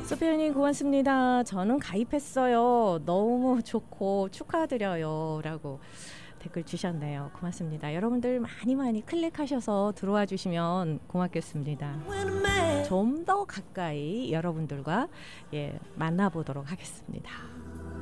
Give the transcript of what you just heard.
소피아님 고맙습니다. 저는 가입했어요. 너무 좋고 축하드려요. 라고 댓글 주셨네요. 고맙습니다. 여러분들 많이 클릭하셔서 들어와 주시면 고맙겠습니다. 좀 더 가까이 여러분들과 만나보도록 하겠습니다.